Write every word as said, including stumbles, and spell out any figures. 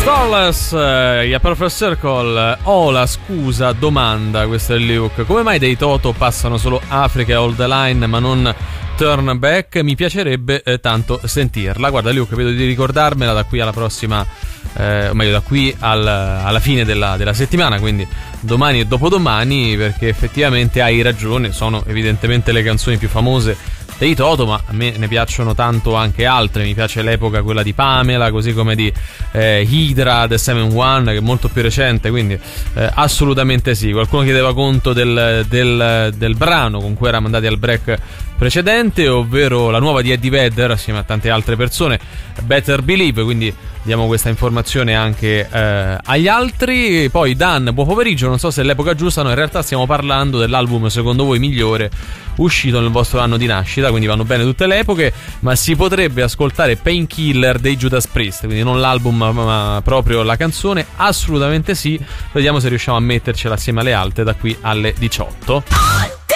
Starless, uh, Perfect Circle. Ho la scusa domanda, questo è Luke. Come mai dei Toto passano solo Africa e All the Line ma non Turn Back? Mi piacerebbe eh, tanto sentirla. Guarda Luke, vedo di ricordarmela da qui alla prossima, eh, o meglio da qui al, alla fine della, della settimana, quindi domani e dopodomani, perché effettivamente hai ragione, sono evidentemente le canzoni più famose dei Toto, ma a me ne piacciono tanto anche altre. Mi piace l'epoca quella di Pamela, così come di eh, Hydra, The Seven One, che è molto più recente, quindi eh, assolutamente sì. Qualcuno chiedeva conto del, del, del brano con cui eravamo andati al break precedente, ovvero la nuova di Eddie Vedder assieme a tante altre persone, Better Believe, quindi diamo questa informazione anche eh, agli altri. Poi Dan, buon pomeriggio, non so se è l'epoca giusta, no, in realtà stiamo parlando dell'album secondo voi migliore uscito nel vostro anno di nascita, quindi vanno bene tutte le epoche, ma si potrebbe ascoltare Painkiller dei Judas Priest, quindi non l'album ma, ma proprio la canzone, assolutamente sì. Vediamo se riusciamo a mettercela assieme alle altre da qui alle diciotto.